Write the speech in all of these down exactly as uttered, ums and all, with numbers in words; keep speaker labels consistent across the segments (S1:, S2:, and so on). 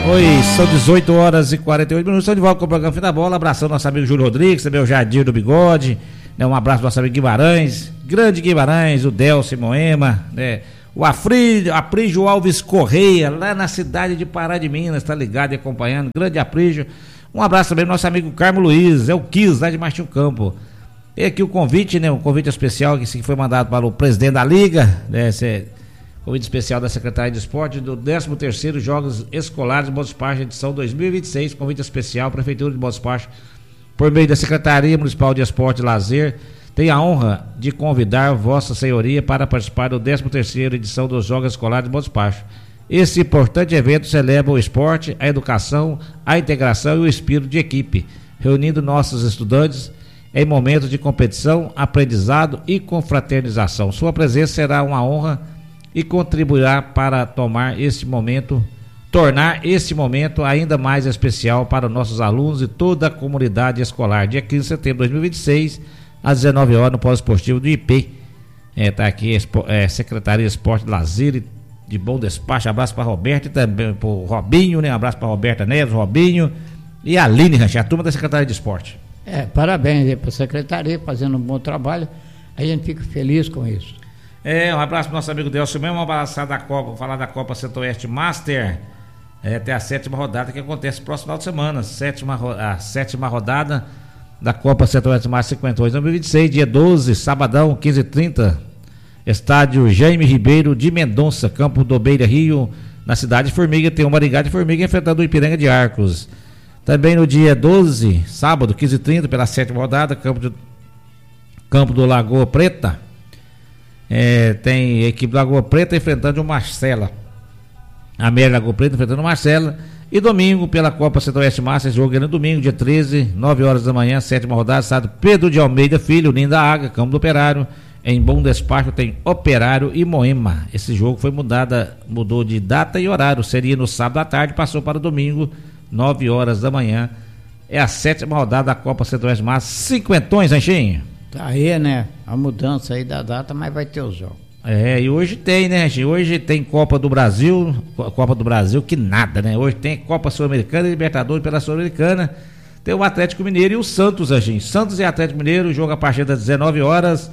S1: Oi, são dezoito horas e quarenta e oito minutos. Estou de volta com o programa Fim da Bola. Abração nosso amigo Júlio Rodrigues, também o Jadir do Bigode. Né, um abraço pro nosso amigo Guimarães, grande Guimarães, o Delcio Moema, né, o Afrígio, Aprígio Alves Correia, lá na cidade de Pará de Minas, tá ligado e acompanhando. Grande Aprígio. Um abraço também pro nosso amigo Carmo Luiz, é o Kiss, lá de Martinho Campo. E aqui o convite, né? Um convite especial que foi mandado para o presidente da Liga, né? Esse convite especial da Secretaria de Esporte do décimo terceiro Jogos Escolares de Boa Esparta, edição dois mil e vinte e seis. Convite especial, Prefeitura de Boa Esparta, por meio da Secretaria Municipal de Esporte e Lazer, tem a honra de convidar Vossa Senhoria para participar do décimo terceiro edição dos Jogos Escolares de Boa Esparta. Esse importante evento celebra o esporte, a educação, a integração e o espírito de equipe, reunindo nossos estudantes em momentos de competição, aprendizado e confraternização. Sua presença será uma honra e contribuirá para tomar esse momento, tornar esse momento ainda mais especial para nossos alunos e toda a comunidade escolar. Dia quinze de setembro de dois mil e vinte e seis, às dezenove horas, no Polo Esportivo do I P. Está é, aqui é, Secretaria de Esporte, Lazer e de Bom Despacho. Abraço para Roberto e também para o Robinho, né? Abraço para Roberta Neves, Robinho e a Aline Rancha, a turma da Secretaria de Esporte.
S2: É, parabéns aí para a Secretaria, fazendo um bom trabalho. A gente fica feliz com isso.
S1: É, um abraço para o nosso amigo Delcio mesmo, um abraço da Copa, vou falar da Copa Centro-Oeste Master, é, até a sétima rodada que acontece no próximo final de semana, sétima, a sétima rodada da Copa Centro-Oeste Master cinquenta e oito, dois mil e vinte e seis, dia doze, sabadão, quinze e trinta, estádio Jaime Ribeiro de Mendonça, campo do Beira Rio, na cidade de Formiga, tem o Maringá de Formiga enfrentando o Ipiranga de Arcos. Também no dia doze, sábado, quinze e trinta, pela sétima rodada, campo, de, campo do Lagoa Preta, É, tem a equipe da Lagoa Preta enfrentando o Marcela. A Média Lagoa Preta enfrentando o Marcela. E domingo, pela Copa Centro-Oeste Massa, jogo é no domingo, dia treze, nove horas da manhã, sétima rodada, estado Pedro de Almeida Filho, Ninda Águia, Campo do Operário. Em Bom Despacho tem Operário e Moema. Esse jogo foi mudada, mudou de data e horário. Seria no sábado à tarde, passou para o domingo, nove horas da manhã. É a sétima rodada da Copa Centro-Oeste Massa. Cinquentões, Anchinho.
S2: Tá aí, né? A mudança aí da data, mas vai ter os jogos.
S1: É, e hoje tem, né, gente? Hoje tem Copa do Brasil, Copa do Brasil, que nada, né? Hoje tem Copa Sul-Americana e Libertadores pela Sul-Americana. Tem o Atlético Mineiro e o Santos, gente. Santos e Atlético Mineiro, jogo a partir das dezenove horas.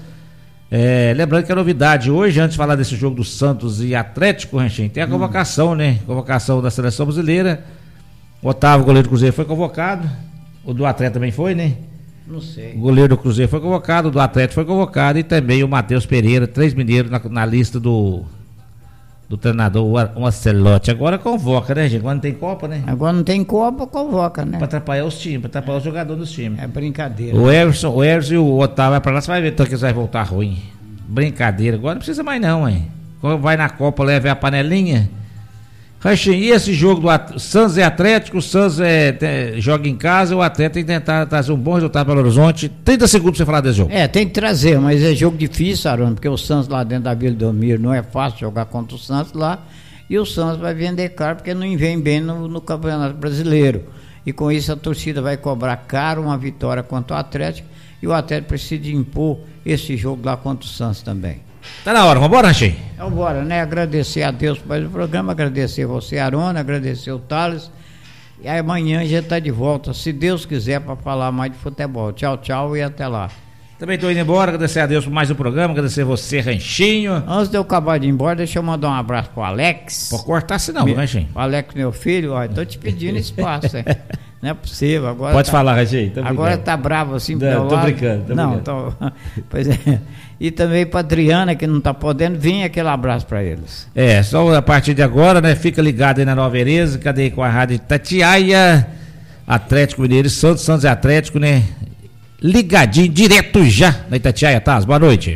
S1: É, lembrando que a novidade hoje, antes de falar desse jogo do Santos e Atlético, gente, tem a convocação, hum. né? Convocação da Seleção Brasileira. O Otávio, goleiro do Cruzeiro, foi convocado. O do Atlético também foi, né?
S2: Não sei.
S1: O goleiro do Cruzeiro foi convocado, o do Atlético foi convocado e também o Matheus Pereira, três mineiros na, na lista do do treinador, o Ancelotti. Agora convoca, né, gente? Agora não tem Copa, né?
S2: Agora não tem Copa, convoca, né?
S1: Pra atrapalhar os times, pra atrapalhar é. os jogadores dos times.
S2: É brincadeira.
S1: O Everson, o Everson e o Otávio vai pra lá, você vai ver então que eles vão voltar ruim. Brincadeira. Agora não precisa mais não, hein? Quando vai na Copa, leva a panelinha. Ranchinho, e esse jogo do At- Santos e Atlético, o Santos é, tem, joga em casa, o Atlético tem que tentar trazer um bom resultado para o Horizonte. trinta segundos para você falar desse jogo.
S2: É, tem que trazer, mas é jogo difícil, Arona, porque o Santos lá dentro da Vila Belmiro não é fácil jogar contra o Santos lá, e o Santos vai vender caro porque não vem bem no, no Campeonato Brasileiro. E com isso a torcida vai cobrar caro uma vitória contra o Atlético, e o Atlético precisa impor esse jogo lá contra o Santos também.
S1: Tá na hora, vambora, Ranchinho?
S2: Então bora, né? Agradecer a Deus por mais o programa, agradecer você, Arona, agradecer o Thales. E aí amanhã a gente tá de volta, se Deus quiser, para falar mais de futebol. Tchau, tchau e até lá.
S1: Também tô indo embora, agradecer a Deus por mais um programa, agradecer você, Ranchinho.
S2: Antes de eu acabar de ir embora, deixa eu mandar um abraço pro Alex.
S1: Pode cortar se não,
S2: Me,
S1: Ranchinho.
S2: Alex, meu filho, ó, tô te pedindo espaço, hein? Não é possível. Agora
S1: Pode
S2: tá,
S1: falar, Ranchinho.
S2: Agora tá bravo assim pro
S1: não,
S2: meu
S1: tô
S2: lado.
S1: brincando, tô
S2: não,
S1: brincando.
S2: Tô, pois é. E também pra Adriana, que não tá podendo, vem aquele abraço pra eles.
S1: É, só a partir de agora, né? Fica ligado aí na Nova Veneza, cadê com a rádio Itatiaia, Atlético Mineiro, Santos, Santos e Atlético, né? Ligadinho, direto já na Itatiaia, tá? Boa noite.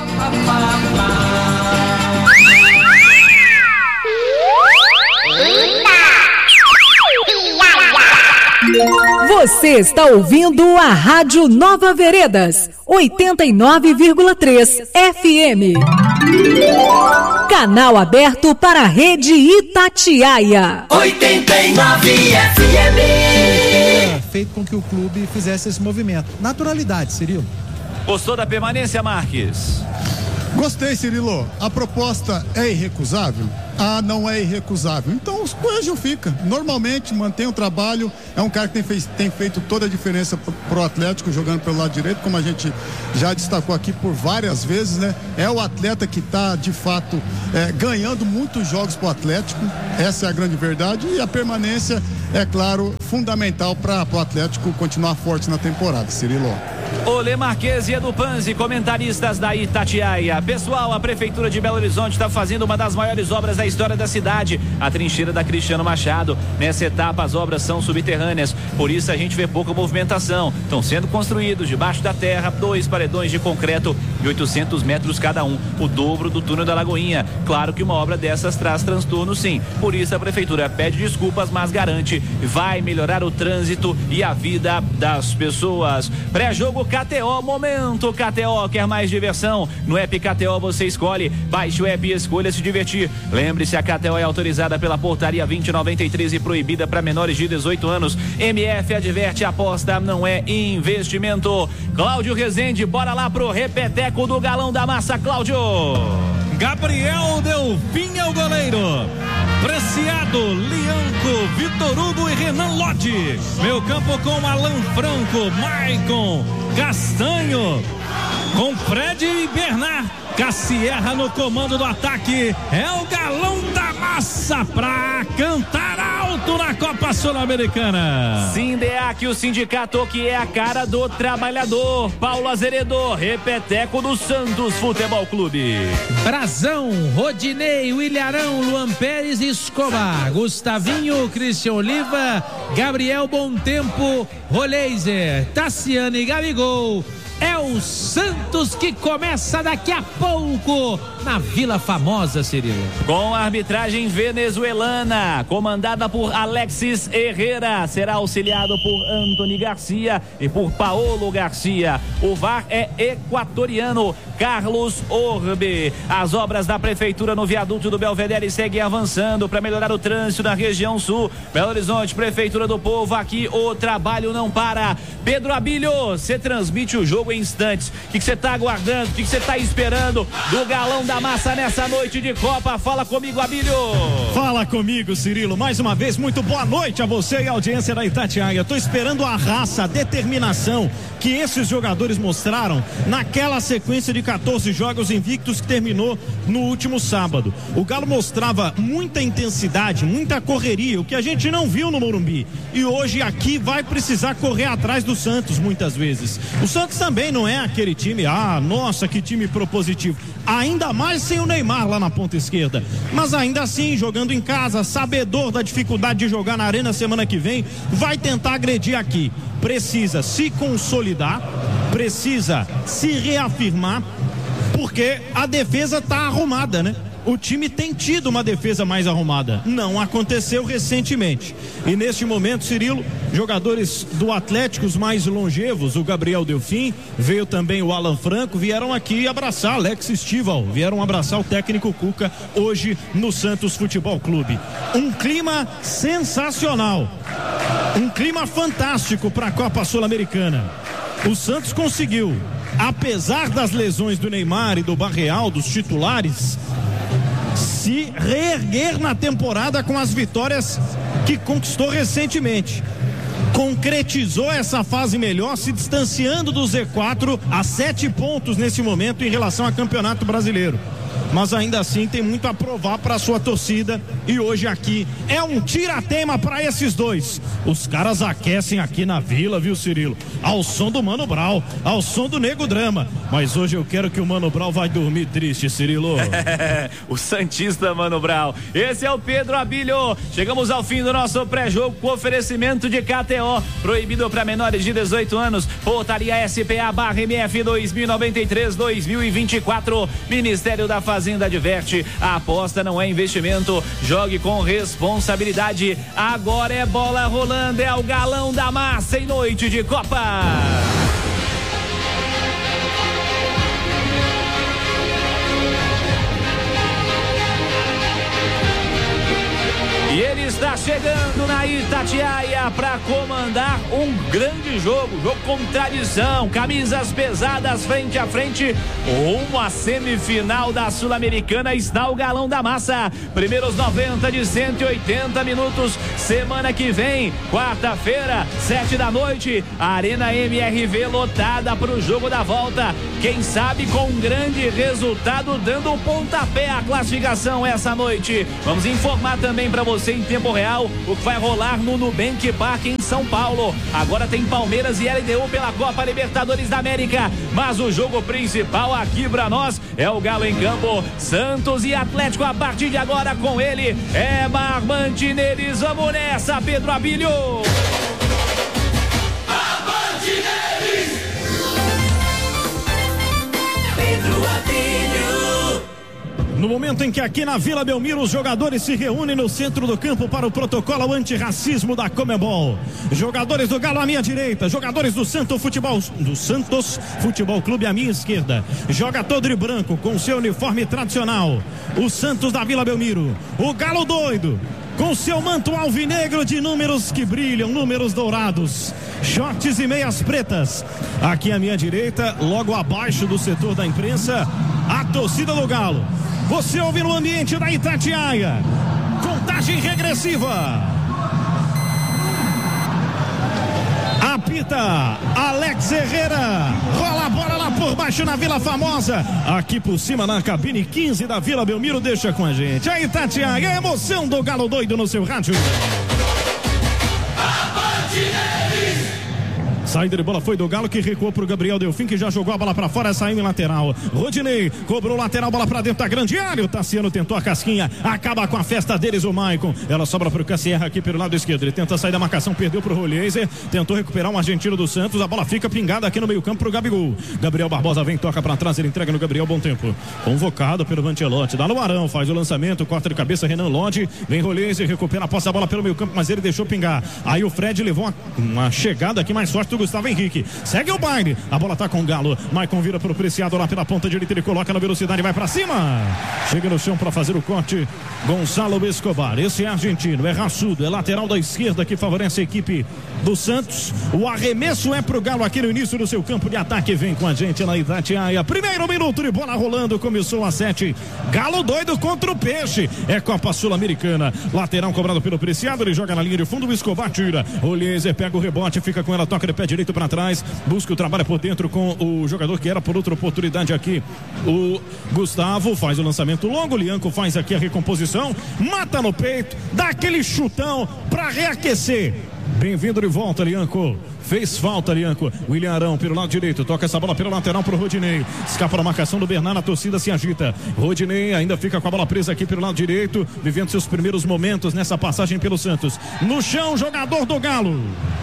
S3: Você está ouvindo a Rádio Nova Veredas, oitenta e nove vírgula três F M. Canal aberto para a rede Itatiaia.
S4: oitenta e nove F M.
S5: Feito com que o clube fizesse esse movimento. Naturalidade, seria?
S6: Gostou da permanência, Marques?
S5: Gostei, Cirilo. A proposta é irrecusável? Ah, não é irrecusável. Então o Coelho fica. Normalmente mantém o trabalho. É um cara que tem, fez, tem feito toda a diferença pro, pro Atlético, jogando pelo lado direito, como a gente já destacou aqui por várias vezes, né? É o atleta que está, de fato, é, ganhando muitos jogos pro Atlético. Essa é a grande verdade. E a permanência, é claro, fundamental para o Atlético continuar forte na temporada, Cirilo.
S6: Olê Marques e Edu Panzi, comentaristas da Itatiaia. Pessoal, a Prefeitura de Belo Horizonte está fazendo uma das maiores obras da história da cidade, a trincheira da Cristiano Machado. Nessa etapa, as obras são subterrâneas, por isso a gente vê pouca movimentação. Estão sendo construídos debaixo da terra dois paredões de concreto de oitocentos metros cada um, o dobro do túnel da Lagoinha. Claro que uma obra dessas traz transtorno, sim. Por isso a Prefeitura pede desculpas, mas garante vai melhorar o trânsito e a vida das pessoas. Pré-jogo K T O, momento K T O, quer mais diversão? No app K T O você escolhe, baixe o app e escolha se divertir. Lembre-se, a K T O é autorizada pela portaria vinte noventa e três e proibida para menores de dezoito anos. M F adverte, aposta não é investimento. Cláudio Rezende, bora lá pro repeteco do Galão da Massa, Cláudio.
S7: Gabriel Delfim é o goleiro. Preciado, Lianco, Vitor Hugo e Renan Lodi. Meio campo com Alan Franco, Maicon, Castanho, com Fred e Bernard. Cassierra no comando do ataque. É o Galão da Massa pra cantar alto na Copa Sul-Americana.
S6: Sindeac, o sindicato que é a cara do trabalhador. Paulo Azeredo, repeteco do Santos Futebol Clube.
S8: Brazão, Rodinei, Williarão, Luan Pérez e Escobar, Gustavinho, Cristian Oliva, Gabriel Bontempo, Roleiser, Tassiano e Gabigol. É o Santos que começa daqui a pouco na Vila Famosa, Cirilo.
S6: Com a arbitragem venezuelana, comandada por Alexis Herrera, será auxiliado por Antony Garcia e por Paolo Garcia. O V A R é equatoriano, Carlos Orbe. As obras da Prefeitura no viaduto do Belvedere seguem avançando para melhorar o trânsito na região sul. Belo Horizonte, Prefeitura do Povo, aqui o trabalho não para. Pedro Abílio, você transmite o jogo em instantes. O que você está aguardando? O que você está esperando do Galão da Massa nessa noite de Copa? Fala comigo, Abílio.
S7: Fala comigo, Cirilo. Mais uma vez, muito boa noite a você e a audiência da Itatiaia. Estou esperando a raça, a determinação que esses jogadores mostraram naquela sequência de quatorze jogos invictos que terminou no último sábado. O Galo mostrava muita intensidade, muita correria, o que a gente não viu no Morumbi. E hoje aqui vai precisar correr atrás do Santos muitas vezes. O Santos também não é aquele time, ah, nossa, que time propositivo. Ainda mais sem o Neymar lá na ponta esquerda. Mas ainda assim, jogando em casa, sabedor da dificuldade de jogar na Arena semana que vem, vai tentar agredir aqui. Precisa se consolidar, precisa se reafirmar, porque a defesa tá arrumada, né? O time tem tido uma defesa mais arrumada. Não aconteceu recentemente. E neste momento, Cirilo, jogadores do Atlético, os mais longevos, o Gabriel Delfim, veio também o Alan Franco, vieram aqui abraçar Alex Estival, vieram abraçar o técnico Cuca hoje no Santos Futebol Clube. Um clima sensacional. Um clima fantástico para a Copa Sul-Americana. O Santos conseguiu, apesar das lesões do Neymar e do Barreal, dos titulares, se reerguer na temporada com as vitórias que conquistou recentemente. Concretizou essa fase melhor, se distanciando do Z quatro a sete pontos nesse momento em relação ao Campeonato Brasileiro. Mas ainda assim tem muito a provar para a sua torcida, e hoje aqui é um tira-tema para esses dois. Os caras aquecem aqui na Vila, viu, Cirilo? Ao som do Mano Brown, ao som do Nego Drama. Mas hoje eu quero que o Mano Brown vai dormir triste, Cirilo.
S6: O santista Mano Brown. Esse é o Pedro Abílio. Chegamos ao fim do nosso pré-jogo com oferecimento de K T O, proibido para menores de dezoito anos. Portaria S P A barra M F dois mil e noventa e três, dois mil e vinte e quatro. Ministério da Fazenda adverte, a aposta não é investimento, jogue com responsabilidade. Agora é bola rolando, é o Galão da Massa em noite de Copa. E ele está chegando na Itatiaia para comandar um grande jogo, jogo com tradição, camisas pesadas frente a frente, rumo à semifinal da Sul-Americana. Está o Galão da Massa, primeiros noventa de cento e oitenta minutos, semana que vem, quarta-feira, sete da noite, Arena M R V lotada para o jogo da volta, quem sabe com um grande resultado, dando o pontapé à classificação essa noite. Vamos informar também para você em tempo real o que vai rolar no Nubank Park em São Paulo. Agora tem Palmeiras e L D U pela Copa Libertadores da América, mas o jogo principal aqui para nós é o Galo em campo, Santos e Atlético a partir de agora com ele, é Barbante neles. Vamos nessa, Pedro Abílio.
S4: Barbante neles. Pedro Abílio.
S7: No momento em que aqui na Vila Belmiro os jogadores se reúnem no centro do campo para o protocolo antirracismo da Conmebol. Jogadores do Galo à minha direita, jogadores do Santos Futebol, do Santos Futebol Clube à minha esquerda. Joga todo de branco com seu uniforme tradicional. O Santos da Vila Belmiro. O Galo doido com seu manto alvinegro de números que brilham, números dourados, shorts e meias pretas. Aqui à minha direita, logo abaixo do setor da imprensa, a torcida do Galo. Você ouve no ambiente da Itatiaia. Contagem regressiva. Apita Alex Herrera. Rola a bola lá por baixo na Vila Famosa. Aqui por cima na cabine quinze da Vila Belmiro. Deixa com a gente. A Itatiaia, a emoção do Galo doido no seu rádio. Saída de bola foi do Galo, que recuou pro Gabriel Delfim, que já jogou a bola pra fora, saiu em lateral. Rodinei cobrou lateral, bola pra dentro da grande área. O Tassiano tentou a casquinha, acaba com a festa deles o Maicon. Ela sobra pro Cassierra aqui pelo lado esquerdo. Ele tenta sair da marcação, perdeu pro Rolheiser, tentou recuperar um argentino do Santos. A bola fica pingada aqui no meio campo pro Gabigol. Gabriel Barbosa vem, toca pra trás, ele entrega no Gabriel, bom tempo. Convocado pelo Vantelotti, dá no Arão, faz o lançamento, corta de cabeça Renan Lodge. Vem Rolheiser, recupera a posse da bola pelo meio campo, mas ele deixou pingar. Aí o Fred levou uma, uma chegada aqui mais forte do Gustavo Henrique. Segue o baile, a bola tá com o Galo. Maicon vira pro Preciado lá pela ponta direita, ele coloca na velocidade, vai pra cima. Chega no chão pra fazer o corte Gonçalo Escobar. Esse é argentino, é raçudo, é lateral da esquerda que favorece a equipe do Santos. O arremesso é pro Galo aqui no início do seu campo de ataque. Vem com a gente na Itatiaia. Primeiro minuto de bola rolando, começou a sete. Galo doido contra o Peixe. É Copa Sul-Americana. Lateral cobrado pelo Preciado, ele joga na linha de fundo, o Escobar tira. O Lieser pega o rebote, fica com ela, toca de pé direito pra trás, busca o trabalho por dentro com o jogador que era por outra oportunidade aqui, o Gustavo, faz o lançamento longo, o Lianco faz aqui a recomposição, mata no peito, dá aquele chutão pra reaquecer. Bem-vindo de volta, Lianco. Fez falta, Lianco. William Arão pelo lado direito, toca essa bola pelo lateral pro Rodinei. Escapa da marcação do Bernardo, a torcida se agita. Rodinei ainda fica com a bola presa aqui pelo lado direito, vivendo seus primeiros momentos nessa passagem pelo Santos. No chão, jogador do Galo.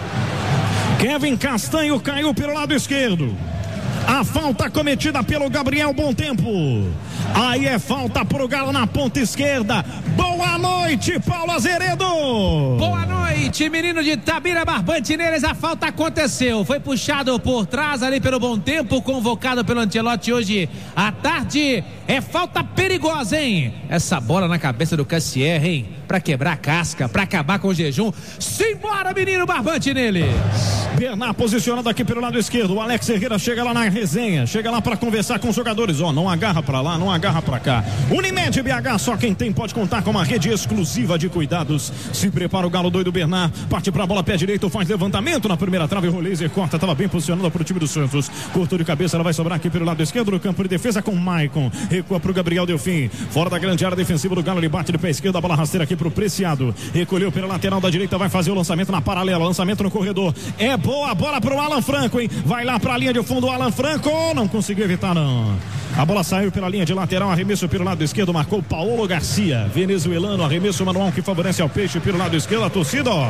S7: Kevin Castanho caiu pelo lado esquerdo. A falta cometida pelo Gabriel Bom Tempo. Aí é falta pro Galo na ponta esquerda. Boa noite, Paulo Azeredo.
S8: Boa noite, menino de Tabira Barbante neles. A falta aconteceu. Foi puxado por trás ali pelo Bom Tempo, convocado pelo Ancelotti hoje à tarde. É falta perigosa, hein? Essa bola na cabeça do Cassier, hein? Pra quebrar a casca, pra acabar com o jejum. Simbora, menino Barbante neles.
S7: Bernard posicionado aqui pelo lado esquerdo. O Alex Herrera chega lá na resenha, chega lá para conversar com os jogadores. Ó, oh, não agarra para lá, não agarra para cá. Unimed B H, só quem tem pode contar com uma rede exclusiva de cuidados. Se prepara o Galo doido, Bernard. Parte para a bola, pé direito, faz levantamento na primeira trave. O laser corta, estava bem posicionado para o time do Santos. Cortou de cabeça, ela vai sobrar aqui pelo lado esquerdo do campo de defesa com Maicon. Recua para o Gabriel Delfim. Fora da grande área defensiva do Galo, ele bate de pé esquerdo, a bola rasteira aqui para o Preciado. Recolheu pela lateral da direita, vai fazer o lançamento na paralela. Lançamento no corredor. É boa a bola para o Alan Franco, hein? Vai lá para a linha de fundo o Alan Franco. Não conseguiu evitar, não. A bola saiu pela linha de lateral, arremesso pelo lado esquerdo, marcou Paulo Garcia, venezuelano, arremesso manual que favorece ao Peixe pelo lado esquerdo, a torcida, ó.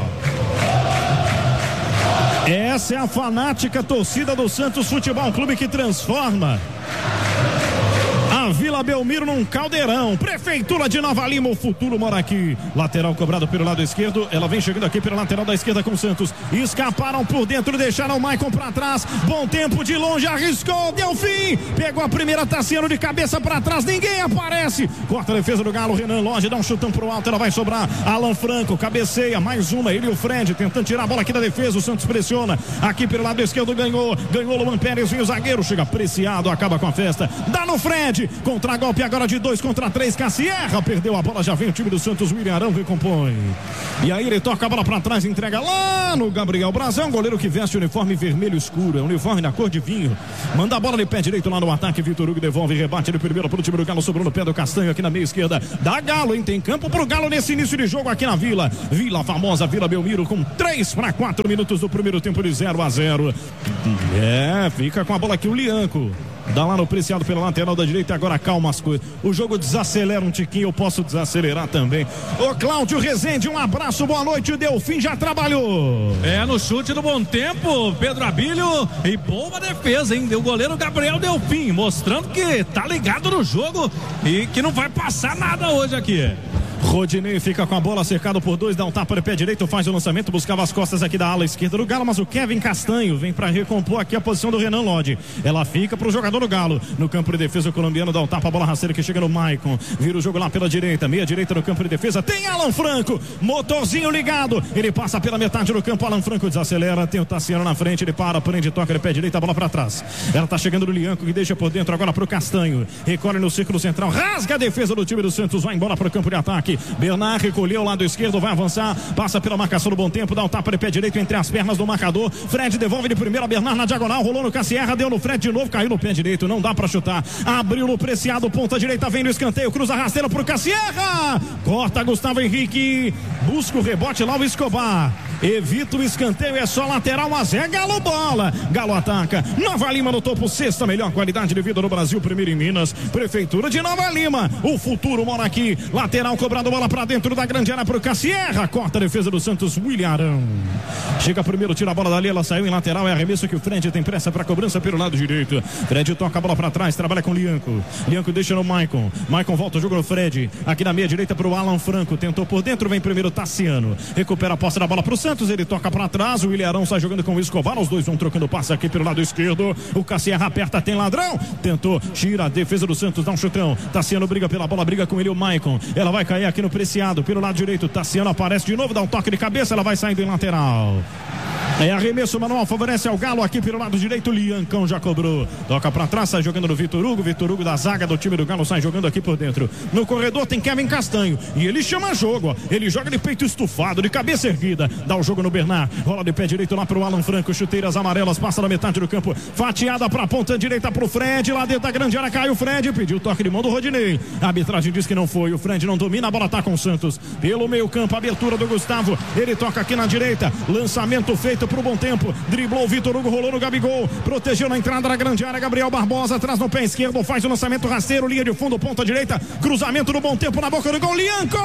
S7: Essa é a fanática torcida do Santos Futebol Clube que transforma a na Vila Belmiro, num caldeirão. Prefeitura de Nova Lima, o futuro mora aqui. Lateral cobrado pelo lado esquerdo. Ela vem chegando aqui pela lateral da esquerda com o Santos. Escaparam por dentro, deixaram o Maicon pra trás. Bom tempo de longe, arriscou, Delfim. Pegou a primeira, Tassiano de cabeça pra trás. Ninguém aparece. Corta a defesa do Galo. Renan Lodge dá um chutão pro alto. Ela vai sobrar. Alan Franco cabeceia. Mais uma. Ele e o Fred tentando tirar a bola aqui da defesa. O Santos pressiona. Aqui pelo lado esquerdo ganhou. Ganhou Luan Pérez e o zagueiro. Chega Preciado. Acaba com a festa. Dá no Fred. Contra golpe agora de dois contra três. Cassierra perdeu a bola. Já vem o time do Santos. William Arão recompõe. E aí ele toca a bola pra trás. Entrega lá no Gabriel Brazão. Goleiro que veste o uniforme vermelho escuro. É um uniforme na cor de vinho. Manda a bola de pé direito lá no ataque. Vitor Hugo devolve. Rebate de primeiro pro time do Galo. Sobrou no pé do Castanho aqui na meia esquerda. Dá Galo, hein? Tem campo pro Galo nesse início de jogo aqui na Vila. Vila famosa, Vila Belmiro, com três para quatro minutos do primeiro tempo de zero a zero. É, fica com a bola aqui o Lianco. Dá lá no Preciado pela lateral da direita. Agora calma as coisas. O jogo desacelera um tiquinho. Eu posso desacelerar também. Ô Cláudio Rezende, um abraço, boa noite. O Delfim já trabalhou.
S8: É, no chute do bom tempo, Pedro Abílio. E boa defesa, hein? O goleiro Gabriel Delfim, mostrando que tá ligado no jogo e que não vai passar nada hoje aqui.
S7: Rodinei fica com a bola, cercado por dois, dá um tapa de pé direito, faz o lançamento, buscava as costas aqui da ala esquerda do Galo, mas o Kevin Castanho vem para recompor aqui a posição do Renan Lodge. Ela fica pro jogador do Galo, no campo de defesa o colombiano dá um tapa, a bola rasteira que chega no Maicon, vira o jogo lá pela direita, meia direita no campo de defesa, tem Alan Franco, motorzinho ligado, ele passa pela metade do campo, Alan Franco desacelera, tem o Tassiano na frente, ele para, prende, toca de pé direito, a bola para trás, ela tá chegando no Lianco, que deixa por dentro agora pro Castanho, recolhe no círculo central, rasga a defesa do time do Santos, vai embora pro campo de ataque, Bernard recolheu o lado esquerdo, vai avançar, passa pela marcação do bom tempo, dá um tapa de pé direito entre as pernas do marcador, Fred devolve de primeira, Bernard na diagonal, rolou no Cassierra, deu no Fred de novo, caiu no pé direito, não dá pra chutar, abriu no Preciado, ponta direita, vem no escanteio, cruza rasteira pro Cassierra, corta Gustavo Henrique, busca o rebote lá o Escobar, evita o escanteio, é só lateral, mas é Galo bola, Galo ataca, Nova Lima no topo, sexta melhor qualidade de vida no Brasil, primeiro em Minas, Prefeitura de Nova Lima, o futuro mora aqui, lateral cobrado, bola pra dentro da grande área pro Cassierra, corta a defesa do Santos, William Arão, chega primeiro, tira a bola dali, ela saiu em lateral, é arremesso que o Fred tem pressa pra cobrança pelo lado direito, Fred toca a bola pra trás, trabalha com Lianco, Lianco deixa no Maicon, Maicon volta o jogo no Fred, aqui na meia direita pro Alan Franco, tentou por dentro, vem primeiro Tassiano, recupera a posse da bola pro Santos, ele toca pra trás, o William Arão sai jogando com o Escobar, os dois vão trocando passe aqui pelo lado esquerdo, o Cassierra aperta, tem ladrão, tentou, tira a defesa do Santos, dá um chutão, Tassiano briga pela bola, briga com ele o Maicon, ela vai cair aqui no Preciado, pelo lado direito, Tassiano aparece de novo, dá um toque de cabeça, ela vai saindo em lateral. É arremesso manual, favorece ao Galo aqui pelo lado direito, Liancão já cobrou, toca pra trás, sai jogando no Vitor Hugo, Vitor Hugo da zaga do time do Galo sai jogando aqui por dentro, no corredor tem Kevin Castanho, e ele chama jogo, ó. Ele joga de peito estufado, de cabeça erguida, dá o jogo no Bernard, rola de pé direito lá pro Alan Franco, chuteiras amarelas, passa na metade do campo, fatiada pra ponta direita pro Fred, lá dentro da grande área cai o Fred, pediu toque de mão do Rodinei, a arbitragem diz que não foi, o Fred não domina, a bola tá com o Santos, pelo meio campo, abertura do Gustavo, ele toca aqui na direita, lançamento feito pro bom tempo, driblou o Vitor Hugo, rolou no Gabigol, protegeu na entrada da grande área, Gabriel Barbosa, atrás no pé esquerdo, faz o lançamento rasteiro, linha de fundo, ponta direita, cruzamento no bom tempo na boca do gol, Lianco!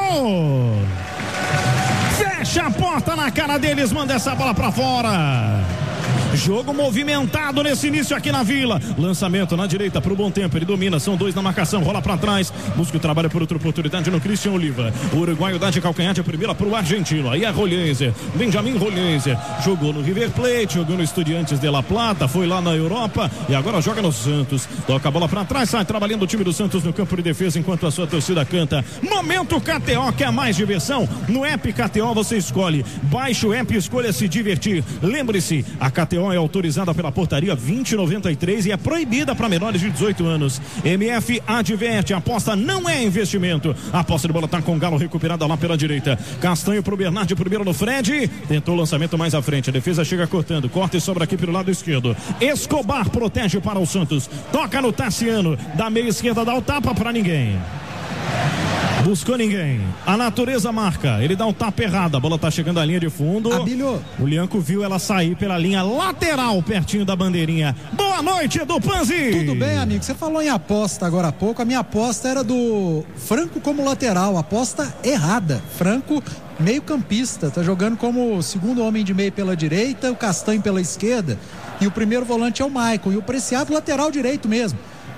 S7: Fecha a porta na cara deles, manda essa bola pra fora. Jogo movimentado nesse início aqui na Vila. Lançamento na direita pro bom tempo. Ele domina, são dois na marcação. Rola pra trás. Busca o trabalho por outra oportunidade no Christian Oliva. O uruguaio dá de calcanhar de primeira pro argentino. Aí é Rolhenser. Benjamin Rolhenser. Jogou no River Plate, jogou no Estudiantes de La Plata. Foi lá na Europa e agora joga no Santos. Toca a bola pra trás. Sai trabalhando o time do Santos no campo de defesa enquanto a sua torcida canta. Momento K T O, quer mais diversão? No app K T O você escolhe. Baixe o app e escolha se divertir. Lembre-se, a K T O é autorizada pela portaria vinte noventa e três e é proibida para menores de dezoito anos. M F adverte, a aposta não é investimento. A posse de bola tá com o Galo recuperada lá pela direita. Castanho pro Bernard, primeiro no Fred. Tentou o lançamento mais à frente. A defesa chega cortando, corta e sobra aqui pelo lado esquerdo. Escobar protege para o Santos. Toca no Tassiano. Da meia esquerda dá o tapa para ninguém. Buscou ninguém. A natureza marca. Ele dá um tapa errado. A bola tá chegando à linha de fundo.
S9: Abílio.
S7: O Lianco viu ela sair pela linha lateral, pertinho da bandeirinha. Boa noite, Edu Panzi.
S9: Tudo bem, amigo? Você falou em aposta agora há pouco. A minha aposta era do Franco como lateral. Aposta errada. Franco meio campista. Tá jogando como segundo homem de meio pela direita, o Castanho pela esquerda. E o primeiro volante é o Maicon. E o Preciado lateral direito mesmo.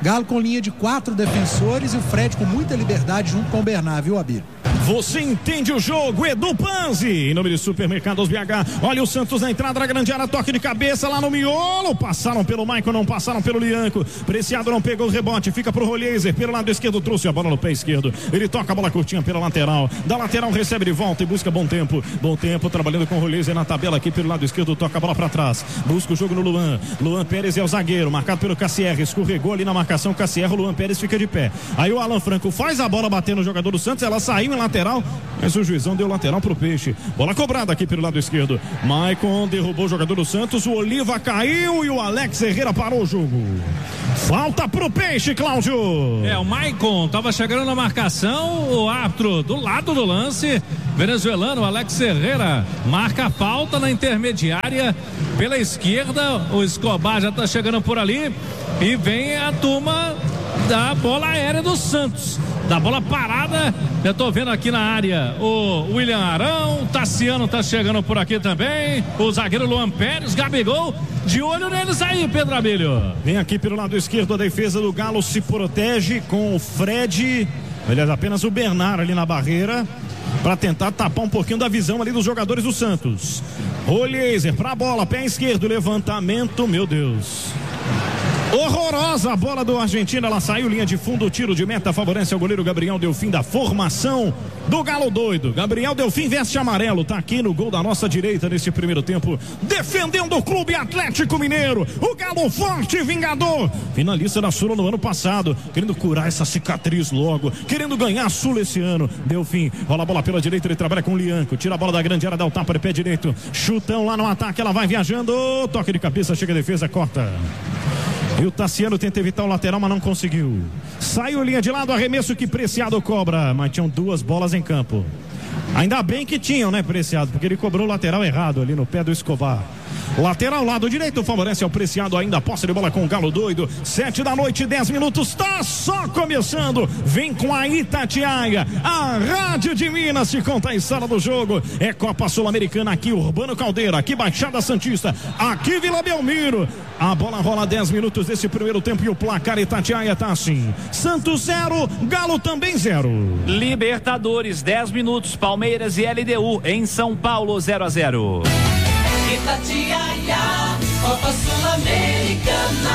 S9: Galo com linha de quatro defensores e o Fred com muita liberdade junto com o Bernard, viu, Abílio?
S7: Você entende o jogo, Edu Panzi, em nome de Supermercados B H. Olha o Santos na entrada da grande área, toque de cabeça lá no miolo. Passaram pelo Maicon, não passaram pelo Lianco. Preciado não pegou o rebote, fica pro Rolheiser. Pelo lado esquerdo, trouxe a bola no pé esquerdo. Ele toca a bola curtinha pela lateral. Da lateral recebe de volta e busca bom tempo. Bom tempo, trabalhando com o Rolheiser na tabela aqui pelo lado esquerdo. Toca a bola pra trás. Busca o jogo no Luan. Luan Pérez é o zagueiro, marcado pelo Cassier. Escorregou ali na marcação. Cassier, o Luan Pérez fica de pé. Aí o Alan Franco faz a bola bater no jogador do Santos. Ela saiu em lateral, mas o juizão deu lateral pro Peixe. Bola cobrada aqui pelo lado esquerdo. Maicon derrubou o jogador do Santos. O Oliva caiu e o Alex Herrera parou o jogo. Falta pro Peixe, Cláudio.
S8: É, o Maicon tava chegando na marcação. O árbitro do lado do lance, venezuelano Alex Herrera, marca a falta na intermediária pela esquerda. O Escobar já tá chegando por ali e vem a turma da bola aérea do Santos, da bola parada. Eu tô vendo aqui na área o William Arão, Tassiano tá chegando por aqui também, o zagueiro Luan Pérez, Gabigol, de olho neles aí, Pedro Abílio.
S7: Vem aqui pelo lado esquerdo, a defesa do Galo se protege com o Fred, aliás, apenas o Bernard ali na barreira, para tentar tapar um pouquinho da visão ali dos jogadores do Santos. Rolheiser pra bola, pé esquerdo, levantamento, meu Deus. Horrorosa a bola do argentino, ela saiu linha de fundo, o tiro de meta favorece ao goleiro Gabriel Delfim da formação do Galo doido. Gabriel Delfim veste amarelo, tá aqui no gol da nossa direita nesse primeiro tempo, defendendo o Clube Atlético Mineiro, o Galo forte e vingador, finalista da Sula no ano passado, querendo curar essa cicatriz logo, querendo ganhar a Sula esse ano. Delfim, rola a bola pela direita, ele trabalha com o Lianco, tira a bola da grande área, dá o tapa de pé direito, chutão lá no ataque, ela vai viajando, toque de cabeça, chega a defesa, corta. E o Tassiano tenta evitar o lateral, mas não conseguiu. Saiu linha de lado, arremesso que Preciado cobra, mas tinham duas bolas em campo. Ainda bem que tinham, né, Preciado, porque ele cobrou o lateral errado ali no pé do Escobar. Lateral, lado direito, favorece ao Preciado ainda, posse de bola com o Galo doido. Sete da noite, dez minutos, tá só começando. Vem com a Itatiaia, a Rádio de Minas, te conta a história do jogo. É Copa Sul-Americana aqui, Urbano Caldeira, aqui Baixada Santista, aqui Vila Belmiro. A bola rola dez minutos desse primeiro tempo e o placar Itatiaia tá assim: Santos zero, Galo também zero.
S6: Libertadores, dez minutos, Palmeiras e L D U em São Paulo, zero a zero.
S4: Itatiaia, Copa Sul-Americana.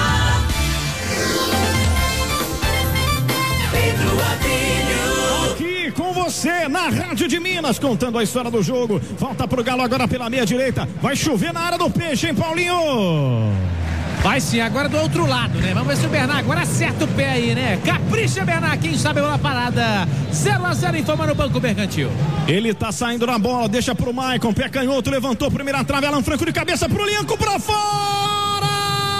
S4: Pedro Adilho.
S7: Aqui com você na Rádio de Minas, contando a história do jogo. Falta pro Galo agora pela meia direita. Vai chover na área do Peixe, hein, Paulinho?
S8: Vai sim, agora do outro lado, né? Vamos ver se o Bernard agora acerta o pé aí, né? Capricha, Bernard, quem sabe bola parada. zero a zero, informa no Banco Mercantil.
S7: Ele tá saindo na bola, deixa pro Maicon, pé canhoto, levantou, primeira trave, Alan Franco de cabeça pro Lianco, pra fora!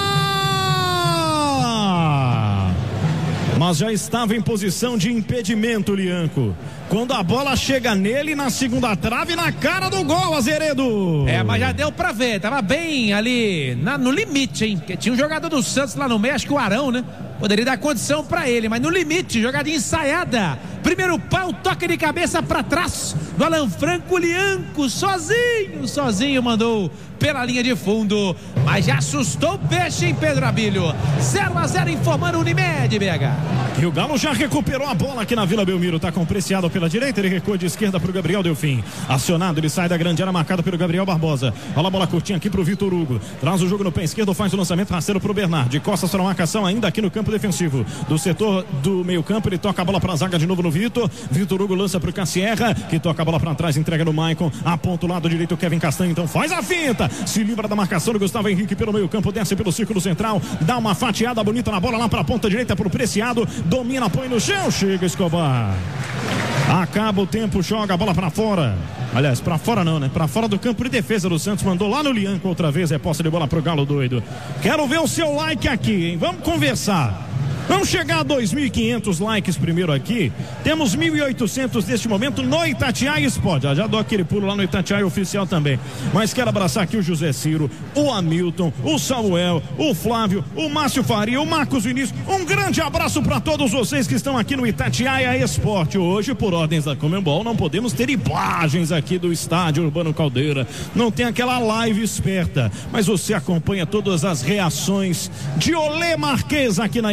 S7: Mas já estava em posição de impedimento, Lianco. Quando a bola chega nele na segunda trave, na cara do gol, Azeredo.
S8: É, mas já deu pra ver, tava bem ali na, no limite, hein? Porque tinha um jogador do Santos lá no meio, acho que o Arão, né? Poderia dar condição pra ele, mas no limite, jogadinha ensaiada. Primeiro pau, toque de cabeça pra trás do Alan Franco, Lianco, sozinho, sozinho mandou pela linha de fundo, mas já assustou o Peixe, hein, Pedro Abílio? zero a zero, informando Unimed, B H.
S7: E o Galo já recuperou a bola aqui na Vila Belmiro, tá com Preciado pela direita, ele recua de esquerda pro Gabriel Delfim, acionado, ele sai da grande área marcada pelo Gabriel Barbosa, rola a bola curtinha aqui pro Vitor Hugo, traz o jogo no pé esquerdo, faz o lançamento rasteiro pro Bernard, de costas para a marcação ainda aqui no campo defensivo, do setor do meio campo, ele toca a bola pra zaga de novo no Vitor, Vitor Hugo lança pro Cassierra, que toca a bola pra trás, entrega no Maicon, aponta o lado direito, Kevin Castanho, então faz a finta, se livra da marcação do Gustavo Henrique pelo meio campo, desce pelo círculo central, dá uma fatiada bonita na bola lá pra ponta direita pro Preciado, domina, põe no chão, chega Escobar, acaba o tempo, joga a bola pra fora, aliás, pra fora não, né, pra fora do campo de defesa do Santos, mandou lá no Lianco outra vez, é posse de bola pro Galo doido. Quero ver o seu like aqui, hein, vamos conversar. Vamos chegar a dois mil e quinhentos likes primeiro aqui. Temos mil e oitocentos neste momento no Itatiaia Sport. Já, já dou aquele pulo lá no Itatiaia Oficial também. Mas quero abraçar aqui o José Ciro, o Hamilton, o Samuel, o Flávio, o Márcio Faria, o Marcos Vinícius. Um grande abraço para todos vocês que estão aqui no Itatiaia Sport. Hoje, por ordens da Conmebol, não podemos ter imagens aqui do estádio Urbano Caldeira. Não tem aquela live esperta. Mas você acompanha todas as reações de Olê Marquês aqui na Itatiaia.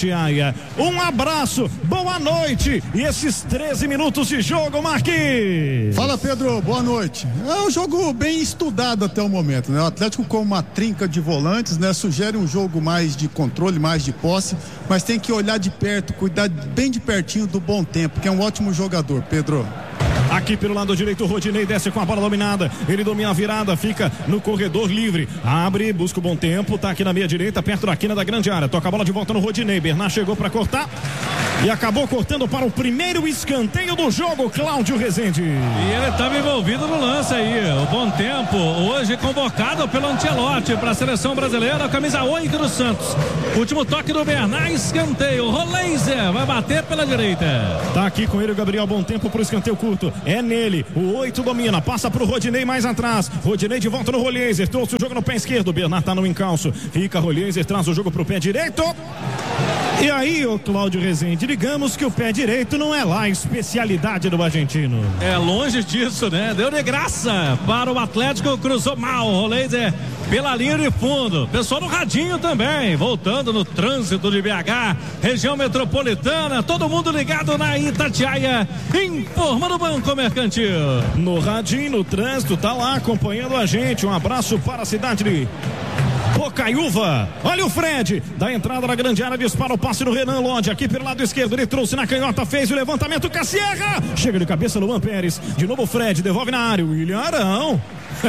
S7: Itatiaia. Um abraço, boa noite e esses treze minutos de jogo, Marquinhos.
S5: Fala, Pedro, boa noite. É um jogo bem estudado até o momento, né? O Atlético com uma trinca de volantes, né? Sugere um jogo mais de controle, mais de posse, mas tem que olhar de perto, cuidar bem de pertinho do Bom Tempo, que é um ótimo jogador, Pedro.
S7: Aqui pelo lado direito, o Rodinei desce com a bola dominada. Ele domina a virada, fica no corredor livre. Abre, busca o Bom Tempo, tá aqui na meia direita, perto da quina da grande área. Toca a bola de volta no Rodinei. Bernard chegou para cortar e acabou cortando para o primeiro escanteio do jogo, Cláudio Rezende.
S10: E ele estava envolvido no lance aí. O Bom Tempo, hoje convocado pelo Ancelotti para a seleção brasileira, camisa oito do Santos. Último toque do Bernard, escanteio. Roleiser vai bater pela direita.
S7: Tá aqui com ele o Gabriel Bom Tempo pro escanteio curto. É nele, o oito domina, passa pro Rodinei mais atrás. Rodinei de volta no Roleiser, trouxe o jogo no pé esquerdo. Bernard tá no encalço, fica Roleiser, traz o jogo pro pé direito. E aí, o Cláudio Rezende, digamos que o pé direito não é lá a especialidade do argentino.
S10: É longe disso, né? Deu de graça para o Atlético, cruzou mal o Roleiser pela linha de fundo. Pessoal no radinho também, voltando no trânsito de B H, região metropolitana, todo mundo ligado na Itatiaia, informando o Banco Mercantil.
S7: No radinho, no trânsito, tá lá acompanhando a gente. Um abraço para a cidade de Bocaiúva. Olha o Fred, da entrada na grande área, dispara o passe do Renan Lodge, aqui pelo lado esquerdo, ele trouxe na canhota, fez o levantamento, Cassierra, chega de cabeça Luan Pérez, de novo o Fred, devolve na área, William Arão.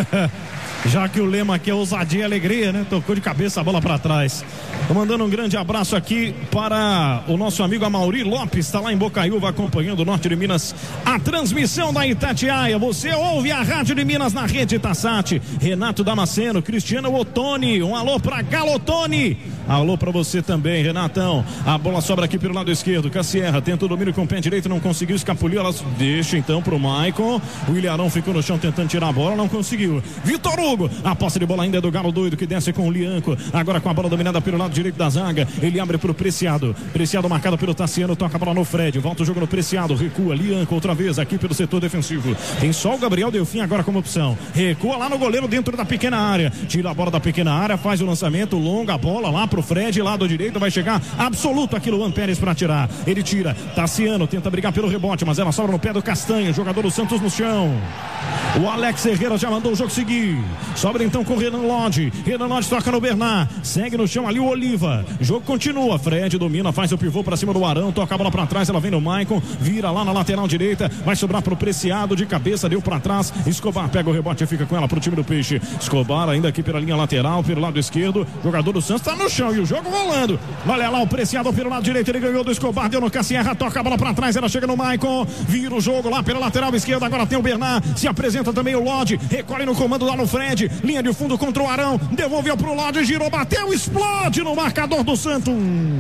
S7: Já que o lema aqui é ousadia e alegria, né? Tocou de cabeça a bola para trás. Tô mandando um grande abraço aqui para o nosso amigo Amaury Lopes, está lá em Bocaiúva acompanhando o Norte de Minas, a transmissão da Itatiaia. Você ouve a Rádio de Minas na rede Tassat. Renato Damasceno, Cristiano Ottoni, um alô para Galotoni. Alô para você também, Renatão. A bola sobra aqui pelo lado esquerdo. Cassierra tenta o domínio com o pé direito, não conseguiu, escapuliu. Ela deixa então pro Maicon. O Ilharão ficou no chão tentando tirar a bola, não conseguiu. Vitor Hugo, a posse de bola ainda é do Galo Doido, que desce com o Lianco. Agora com a bola dominada pelo lado direito da zaga. Ele abre pro Preciado. Preciado marcado pelo Tassiano, toca a bola no Fred. Volta o jogo no Preciado, recua. Lianco outra vez aqui pelo setor defensivo. Tem só o Gabriel Delfim agora como opção. Recua lá no goleiro dentro da pequena área. Tira a bola da pequena área, faz o lançamento, longa a bola lá pro Fred, lado direito, vai chegar absoluto aqui Luan Pérez para tirar. Ele tira, Tassiano tenta brigar pelo rebote, mas ela sobra no pé do Castanho, jogador do Santos no chão. O Alex Herrera já mandou o jogo seguir. Sobra então com o Renan Lodge. Renan Lodge toca no Bernard. Segue no chão ali o Oliva. Jogo continua. Fred domina, faz o pivô para cima do Arão. Toca a bola para trás. Ela vem no Maicon. Vira lá na lateral direita. Vai sobrar pro Preciado de cabeça. Deu para trás. Escobar pega o rebote e fica com ela pro time do Peixe. Escobar ainda aqui pela linha lateral, pelo lado esquerdo. Jogador do Santos tá no chão e o jogo rolando. Olha lá o Preciado pelo lado direito. Ele ganhou do Escobar. Deu no Cassierra. Toca a bola para trás. Ela chega no Maicon. Vira o jogo lá pela lateral esquerda. Agora tem o Bernard. Se apresenta também o Lodge, recolhe no comando lá no Fred, linha de fundo contra o Arão, devolveu pro Lodge, girou, bateu, explode no marcador do Santos,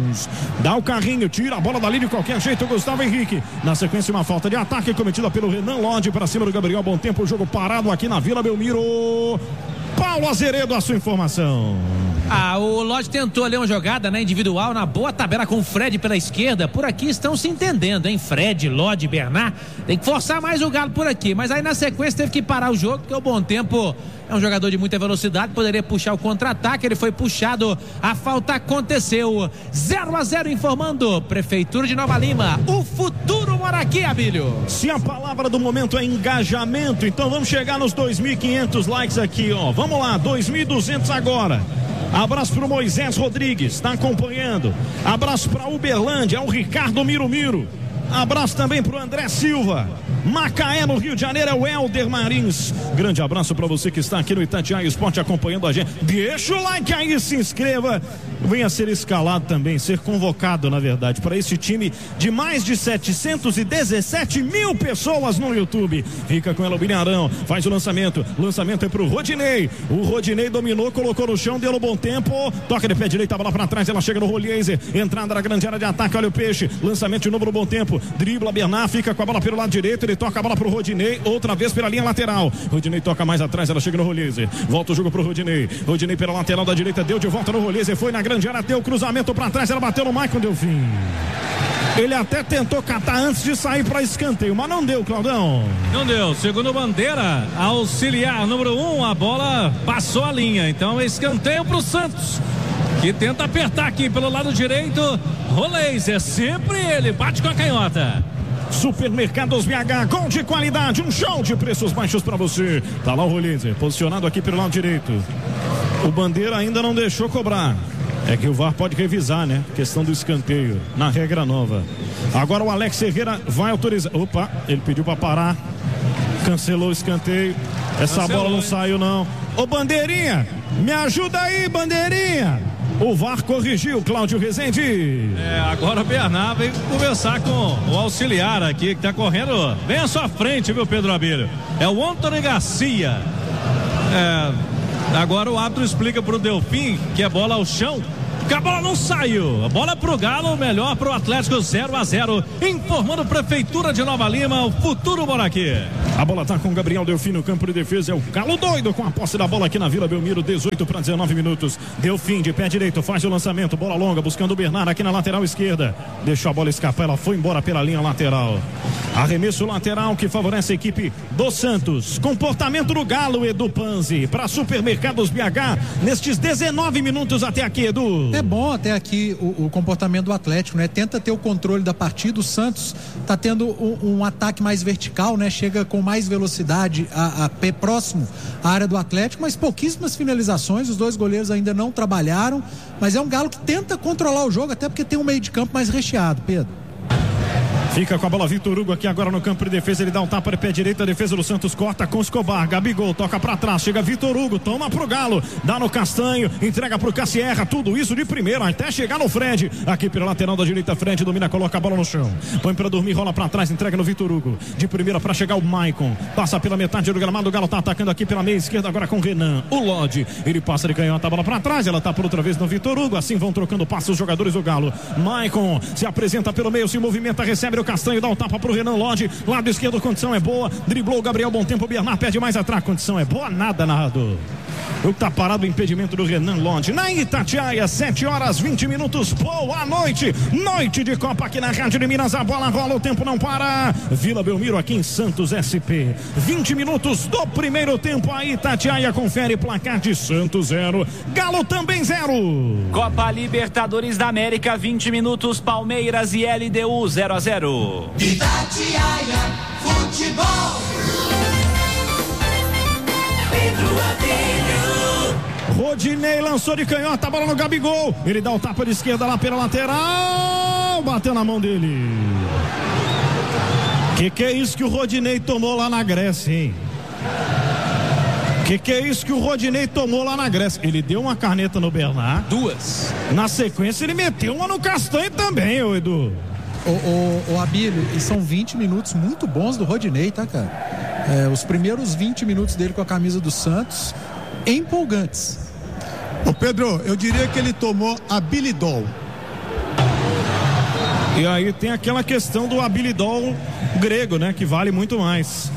S7: dá o carrinho, tira a bola dali de qualquer jeito, o Gustavo Henrique, na sequência uma falta de ataque cometida pelo Renan Lodge para cima do Gabriel Bom Tempo, o jogo parado aqui na Vila Belmiro. Paulo Azeredo, a sua informação.
S8: Ah, o Lodge tentou ali uma jogada, né, individual, na boa tabela com o Fred pela esquerda. Por aqui estão se entendendo, hein? Fred, Lodge, Bernard. Tem que forçar mais o Galo por aqui. Mas aí na sequência teve que parar o jogo, porque o Bom Tempo é um jogador de muita velocidade, poderia puxar o contra-ataque, ele foi puxado, a falta aconteceu. zero a zero informando, Prefeitura de Nova Lima, o futuro mora aqui, Abílio.
S7: Se a palavra do momento é engajamento, então vamos chegar nos dois mil e quinhentos likes aqui, ó. Vamos lá, dois mil e duzentos agora. Abraço pro Moisés Rodrigues, está acompanhando. Abraço para Uberlândia, é o Ricardo Miro Miro. Abraço também pro André Silva. Macaé, no Rio de Janeiro, é o Helder Marins. Grande abraço para você que está aqui no Itatiaia Esporte acompanhando a gente. Deixa o like aí, se inscreva. Venha ser escalado também, ser convocado, na verdade, para esse time de mais de setecentos e dezessete mil pessoas no YouTube. Fica com ela o Bilharão, faz o lançamento. Lançamento é pro Rodinei. O Rodinei dominou, colocou no chão, deu no Bom Tempo. Toca de pé direito, a bola para trás, ela chega no Roleiser. Entrada na grande área de ataque, olha o Peixe. Lançamento de novo no Bom Tempo. Dribla Bernard, fica com a bola pelo lado direito. Ele toca a bola pro Rodinei, outra vez pela linha lateral. Rodinei toca mais atrás, ela chega no Roleiser. Volta o jogo pro Rodinei. Rodinei pela lateral da direita, deu de volta no Roleiser, foi na grande área, deu o cruzamento pra trás, ela bateu no Maicon, deu fim. Ele até tentou catar antes de sair para escanteio, mas não deu, Claudão.
S10: Não deu. Segundo Bandeira, auxiliar número um, a bola passou a linha. Então, escanteio pro Santos. que tenta apertar aqui pelo lado direito. Roleiser, sempre ele, bate com a canhota.
S7: Supermercados B H, gol de qualidade, um show de preços baixos para você. Tá lá o Roleiser, posicionado aqui pelo lado direito. O Bandeira ainda não deixou cobrar. É que o V A R pode revisar, né? Questão do escanteio, na regra nova. Agora o Alex Ferreira vai autorizar. Opa, ele pediu para parar. Cancelou o escanteio. Essa Cancelou, bola não hein? saiu, não. Ô, Bandeirinha, me ajuda aí, Bandeirinha. O V A R corrigiu, Cláudio Rezende.
S10: É, agora o Bernard vem conversar com o auxiliar aqui, que tá correndo bem à sua frente, viu, Pedro Abílio? É o Antônio Garcia. É, agora o árbitro explica pro Delfim que é bola ao chão, que a bola não saiu. A bola pro Galo, melhor pro Atlético, zero a zero. Informando Prefeitura de Nova Lima, o futuro mora aqui.
S7: A bola tá com o Gabriel Delfim no campo de defesa. É o Galo doido com a posse da bola aqui na Vila Belmiro. dezoito para dezenove minutos. Delfim de pé direito, faz o lançamento. Bola longa, buscando o Bernard aqui na lateral esquerda. Deixou a bola escapar, ela foi embora pela linha lateral. Arremesso lateral que favorece a equipe do Santos. Comportamento do Galo, Edu Panzi. Para Supermercados B H, nestes dezenove minutos até aqui, Edu.
S9: É bom até aqui o, o comportamento do Atlético, né? Tenta ter o controle da partida. O Santos tá tendo um, um ataque mais vertical, né? Chega com mais velocidade a, a pé próximo à área do Atlético, mas pouquíssimas finalizações. Os dois goleiros ainda não trabalharam, mas é um Galo que tenta controlar o jogo, até porque tem um meio de campo mais recheado, Pedro.
S7: Fica com a bola Vitor Hugo aqui agora no campo de defesa. Ele dá um tapa de pé direito. A defesa do Santos corta com Escobar. Gabigol toca pra trás. Chega Vitor Hugo. Toma pro Galo. Dá no Castanho. Entrega pro Cassierra. Tudo isso de primeira até chegar no Fred. Aqui pela lateral da direita. Fred domina, coloca a bola no chão. Põe pra dormir, rola pra trás. Entrega no Vitor Hugo. De primeira pra chegar o Maicon. Passa pela metade do gramado. O Galo tá atacando aqui pela meia esquerda agora com o Renan. O Lodi. Ele passa de canhota. A bola pra trás. Ela tá por outra vez no Vitor Hugo. Assim vão trocando passos os jogadores do Galo. Maicon se apresenta pelo meio. Se movimenta. Recebe o Castanho. Dá um tapa pro Renan Lodi, lado esquerdo, condição é boa, driblou o Gabriel Bom Tempo, o Bernard perde mais atrás, condição é boa, nada, narrador. O que tá parado o impedimento do Renan Lodi. Na Itatiaia, sete horas vinte minutos, boa noite, noite de Copa aqui na Rádio de Minas, a bola rola, o tempo não para. Vila Belmiro aqui em Santos S P, vinte minutos do primeiro tempo, a Itatiaia confere placar de Santos zero, Galo também zero.
S6: Copa Libertadores da América, vinte minutos, Palmeiras e L D U zero a zero.
S4: Itatiaia Futebol. Pedro Abílio.
S7: Rodinei lançou de canhota, a bola no Gabigol. Ele dá o tapa de esquerda lá pela lateral. Bateu na mão dele. Que que é isso que o Rodinei tomou lá na Grécia, hein? Que que é isso que o Rodinei tomou lá na Grécia? Ele deu uma caneta no Bernard.
S6: Duas.
S7: Na sequência ele meteu uma no Castanho também, ô Edu.
S9: O, o, o Abílio, e são vinte minutos muito bons do Rodinei, tá, cara? É, os primeiros vinte minutos dele com a camisa do Santos, empolgantes.
S5: Ô Pedro, eu diria que ele tomou habilidol.
S7: E aí tem aquela questão do habilidol grego, né? Que vale muito mais.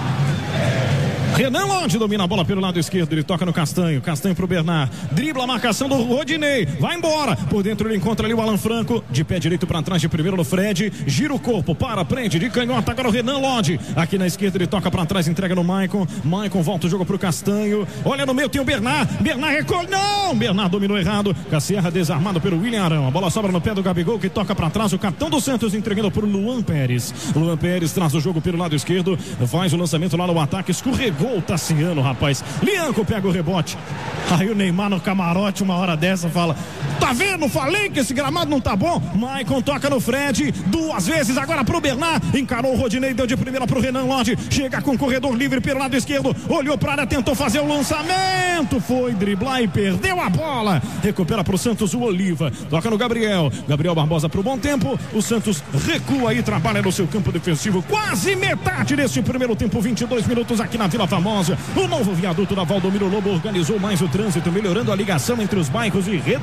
S7: Renan Lodi domina a bola pelo lado esquerdo, ele toca no Castanho, Castanho pro Bernard, dribla a marcação do Rodinei, vai embora, por dentro ele encontra ali o Alan Franco, de pé direito para trás, de primeiro no Fred, gira o corpo, para, prende, de canhota, agora o Renan Lodi, aqui na esquerda ele toca para trás, entrega no Maicon, Maicon volta o jogo pro Castanho, olha no meio, tem o Bernard, Bernard recolhe, não, Bernard dominou errado, Cassierra desarmado pelo William Arão, a bola sobra no pé do Gabigol, que toca para trás, o capitão do Santos entregando pro Luan Pérez, Luan Pérez traz o jogo pelo lado esquerdo, faz o lançamento lá no ataque, escorregou o Tassiano, rapaz. Lianco pega o rebote. Aí o Neymar no camarote, uma hora dessa, fala: tá vendo? Falei que esse gramado não tá bom. Maicon toca no Fred, duas vezes agora pro Bernard. Encarou o Rodinei, deu de primeira pro Renan Lodi. Chega com o corredor livre pelo lado esquerdo. Olhou pra área, tentou fazer o lançamento. Foi driblar e perdeu a bola. Recupera pro Santos o Oliva. Toca no Gabriel. Gabriel Barbosa pro Bom Tempo. O Santos recua e trabalha no seu campo defensivo. Quase metade desse primeiro tempo, vinte e dois minutos aqui na Vila Famosa. O novo viaduto da Valdomiro Lobo organizou mais o trânsito, melhorando a ligação entre os bairros e reduzindo com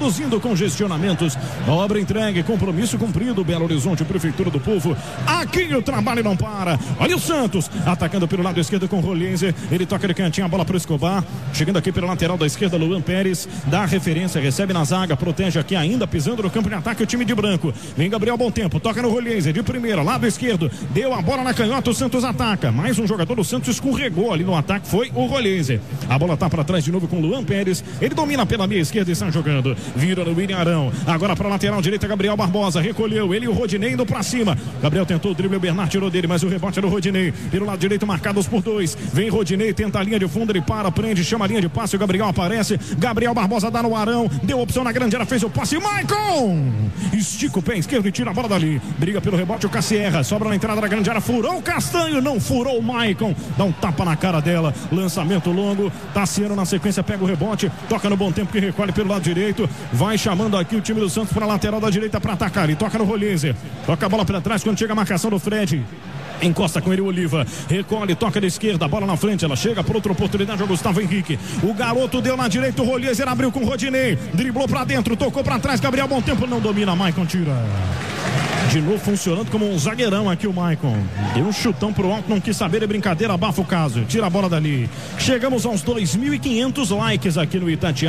S10: congestionamentos. Obra entregue, compromisso cumprido. Belo Horizonte, Prefeitura do Povo. Aqui o trabalho não para. Olha o Santos atacando pelo lado esquerdo com o Rolhense. Ele toca de cantinho, a bola para o Escobar. Chegando aqui pela lateral da esquerda, Luan Pérez. Dá a referência, recebe na zaga, protege aqui ainda, pisando no campo de ataque o time de branco. Vem Gabriel Bom Tempo, toca no Rolhense de primeira, lado esquerdo. Deu a bola na canhota, o Santos ataca. Mais um jogador do Santos escorregou ali no ataque, foi o Rolhense. A bola tá para trás de novo com o Luan Pérez. Ele domina pela meia esquerda e está jogando. Vira no William Arão. Agora para a lateral direita, Gabriel Barbosa. Recolheu ele e o Rodinei indo para cima. Gabriel tentou o drible, o Bernard tirou dele, mas o rebote era o Rodinei. Pelo lado direito, marcados por dois. Vem Rodinei, tenta a linha de fundo, ele para, prende, chama a linha de passe. O Gabriel aparece. Gabriel Barbosa dá no Arão. Deu opção na grande área, fez o passe. Maicon! Estica o pé esquerdo e tira a bola dali. Briga pelo rebote o Cassierra. Sobra na entrada da grande área. Furou o Castanho, não furou o Maicon. Dá um tapa na cara dela. Lançamento longo. Tassiano na sequência pega o rebote. Toca no Bom Tempo que recolhe pelo lado direito. Vai chamando aqui o time do Santos para a lateral da direita para atacar. Ele toca no Rolhense. Toca a bola para trás quando chega a marcação do Fred. Encosta com ele o Oliva, recolhe, toca da esquerda, a bola na frente, ela chega por outra oportunidade, o Gustavo Henrique, o garoto deu na direita, o Rolhense abriu com o Rodinei, driblou pra dentro, tocou pra trás, Gabriel Bom Tempo não domina, Maicon tira. De novo funcionando como um zagueirão aqui o Maicon. Deu um chutão pro alto, não quis saber, é brincadeira, abafa o caso, tira a bola dali. Chegamos aos dois mil e quinhentos likes aqui no Itatiaia.